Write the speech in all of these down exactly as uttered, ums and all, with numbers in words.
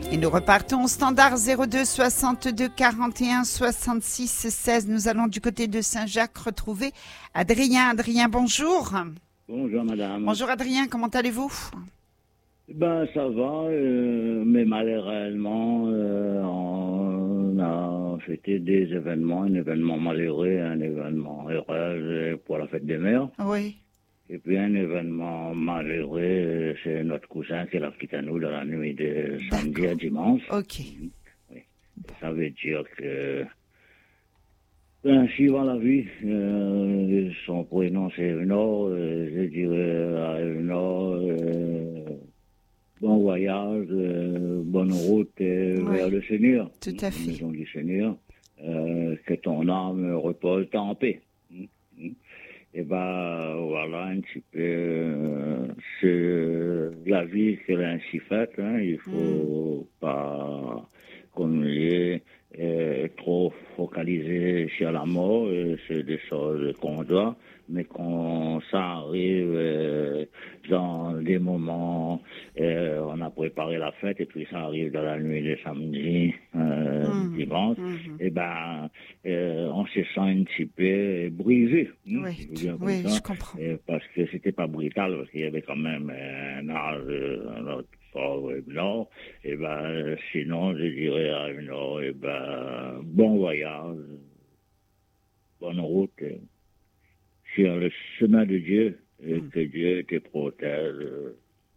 Et nous repartons au standard zéro deux soixante-deux quarante et un soixante-six seize. Nous allons du côté de Saint-Jacques retrouver Adrien. Adrien, bonjour. Bonjour madame. Bonjour Adrien, comment allez-vous? Ben ça va, euh, mais malheureusement, euh, on a fêté des événements, un événement malheureux, un événement heureux pour la fête des mères. Oui. Et puis un événement malheureux, c'est notre cousin qui l'a quitté à nous dans la nuit de samedi à dimanche. Ok. Oui. Ça veut dire que, ben, suivant la vie, euh, son prénom c'est Eunor, euh, je dirais à Eunor, euh, bon voyage, euh, bonne route euh, Oui. vers le Seigneur. Tout à fait. La maison du Seigneur, euh, que ton âme repose en paix. Et ben voilà un petit peu, euh, c'est la vie qu'elle a ainsi faite. Hein, il faut mm. pas qu'on est euh, trop focalisé sur la mort. Euh, c'est des choses qu'on doit, mais quand ça arrive euh, dans des moments, euh, on a préparé la fête et puis ça arrive dans la nuit de samedi, euh, mm. dimanche, mm-hmm. et ben euh, on se sent un petit peu brisé. Hein, oui, je, oui je comprends. Euh, parce que c'était pas brutal, parce qu'il y avait quand même un âge euh, fort nord. Et ben sinon je dirais à Nord, et ben bon voyage, bonne route euh, sur le chemin de Dieu, et mm. que Dieu te protège euh,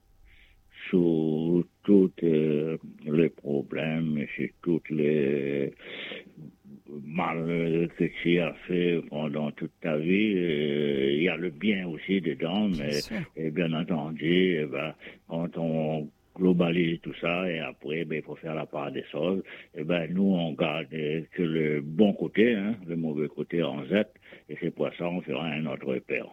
sous tous euh, les problèmes, et sur toutes les mal que tu as fait pendant toute ta vie. Il y a le bien aussi dedans, mais et bien entendu, et ben, quand on globalise tout ça et après ben, il faut faire la part des choses, et ben, nous on garde que le bon côté, hein, le mauvais côté en Z, et c'est pour ça on fera un autre Père.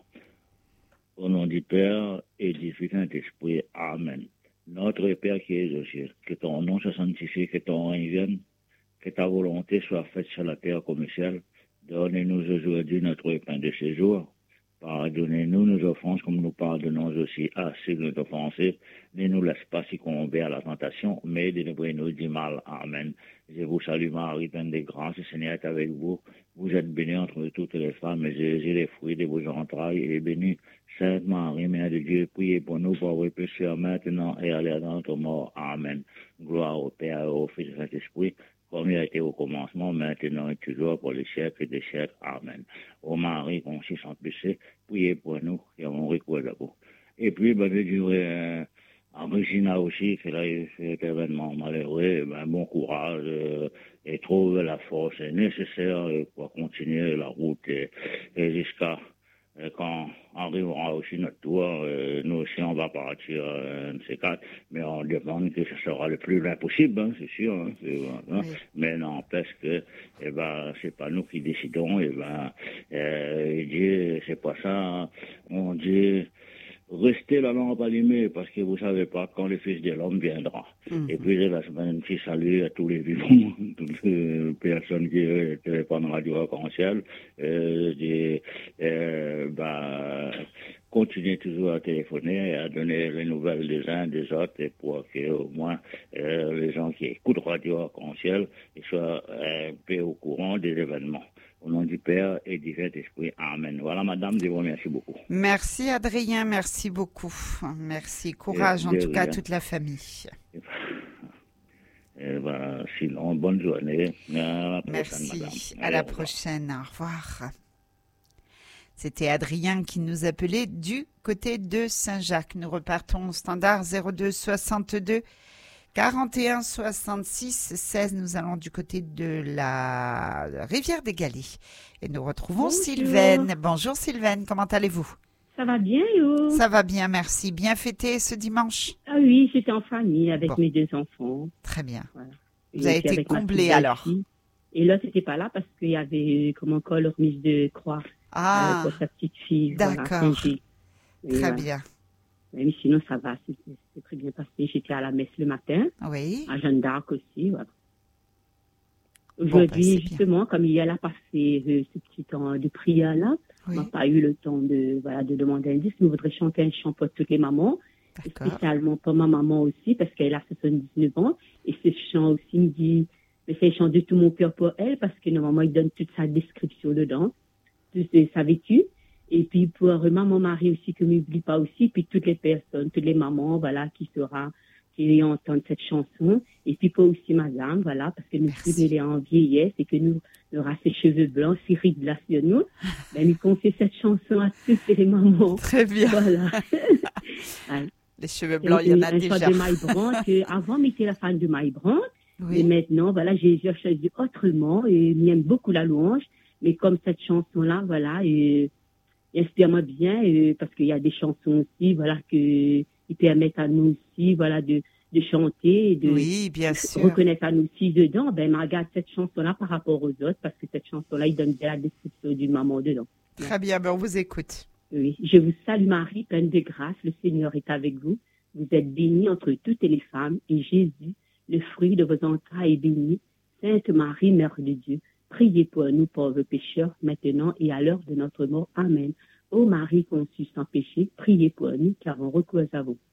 Au nom du Père et du Fils Saint-Esprit, Amen. Notre Père qui es aux cieux, que ton nom soit sanctifié, que ton règne vienne, que ta volonté soit faite sur la terre comme au ciel. Donnez-nous aujourd'hui notre pain de ce jour. Pardonnez-nous nos offenses comme nous pardonnons aussi à ceux qui nous ont offensés. Ne nous laisse pas succomber à la tentation, mais délivrez-nous du mal. Amen. Je vous salue Marie, pleine de grâce, le Seigneur est avec vous. Vous êtes bénie entre toutes les femmes, et Jésus, les fruits de vos entrailles, est béni. Sainte Marie, Mère de Dieu, priez pour nous pauvres pécheurs, maintenant et à l'heure de notre mort. Amen. Gloire au Père et au Fils et au Saint-Esprit, comme il a été au commencement, maintenant et toujours, pour les siècles des siècles. Amen. Ô Marie, conçue sans péché, priez pour nous, qui avons recours à vous. Et puis, ben, je dirais, euh, à Regina aussi, qui a eu cet événement malheureux, ben, bon courage, euh, et trouve la force nécessaire pour continuer la route, et, et jusqu'à euh, quand arrivera aussi notre tour, euh, nous aussi on va partir euh, de ces quatre, mais on demande que ce sera le plus loin possible, hein, c'est sûr, hein, c'est, hein, oui. Mais n'empêche que eh ben, c'est pas nous qui décidons, et eh ben, euh, Dieu, c'est pas ça, hein, on dit restez la lampe allumée parce que vous savez pas quand le Fils de l'homme viendra. Mm-hmm. Et puis la semaine qui salue à tous les vivants, toutes les personnes qui téléphonent Radio Arc-en-Ciel, euh, et, euh, bah, continuez toujours à téléphoner et à donner les nouvelles des uns des autres, et pour que au moins euh, les gens qui écoutent Radio Arc-en-Ciel soient un peu au courant des événements. Au nom du Père et du Saint-Esprit. Amen. Voilà, madame, je vous remercie beaucoup. Merci, Adrien. Merci beaucoup. Merci. Courage, en tout cas, à toute la famille. Et ben, sinon, bonne journée. À la prochaine, merci. Madame. À Allez, la prochaine. Au revoir. C'était Adrien qui nous appelait du côté de Saint-Jacques. Nous repartons au standard zéro deux soixante-deux quarante et un soixante-six seize. Nous allons du côté de la rivière des Galets. Et nous retrouvons Bonjour. Sylvaine. Bonjour Sylvaine, comment allez-vous? Ça va bien, yo? Ça va bien, merci. Bien fêté ce dimanche? Ah oui, j'étais en famille avec bon. mes deux enfants. Très bien. Voilà. Vous avez été comblé alors? Et là, c'était pas là parce qu'il y avait, comme encore, la remise de croix ah, euh, pour sa petite fille. D'accord. Voilà, très voilà. bien. Mais sinon, ça va, c'est, c'est très bien passé. J'étais à la messe le matin. Oui. À Jeanne d'Arc aussi, voilà. Aujourd'hui, bon, ben, justement, bien. Comme il y a là passé euh, ce petit temps de prière-là, oui. On n'a pas eu le temps de, voilà, de demander un disque. Nous voudrions chanter un chant pour toutes les mamans, D'accord. spécialement pour ma maman aussi, parce qu'elle a soixante-dix-neuf ans, et ce chant aussi, il me dit, mais c'est un chant de tout mon cœur pour elle, parce que normalement, il donne toute sa description dedans, de sa vécu. Et puis, pour vraiment mon mari aussi, que m'oublie pas aussi, puis toutes les personnes, toutes les mamans, voilà, qui sera, qui entendent cette chanson. Et puis, pour aussi madame, voilà, parce que nous, elle est en vieillesse et que nous, nous aura ses cheveux blancs, si rides là sur nous. Ben, nous confions cette chanson à toutes les mamans. Très bien. Voilà. Ouais. Les cheveux blancs, il y en a déjà. Un chant de Maïbran, que avant, j'étais la fan de Maïbran. Oui. Et maintenant, voilà, j'ai, j'ai choisi autrement et j'aime beaucoup la louange. Mais comme cette chanson-là, voilà, et, inspire-moi bien, et, parce qu'il y a des chansons aussi, voilà, que, qui permettent à nous aussi, voilà, de, de chanter, de oui, bien sûr. reconnaître à nous aussi dedans. Ben, regarde cette chanson-là par rapport aux autres, parce que cette chanson-là, il donne bien la description d'une maman dedans. Très bien, ben on vous écoute. Oui, je vous salue Marie, pleine de grâce, le Seigneur est avec vous. Vous êtes bénie entre toutes les femmes, et Jésus, le fruit de vos entrailles, est béni. Sainte Marie, Mère de Dieu, priez pour nous pauvres pécheurs, maintenant et à l'heure de notre mort. Amen. Ô Marie conçue sans péché, priez pour nous, car on recourt à vous.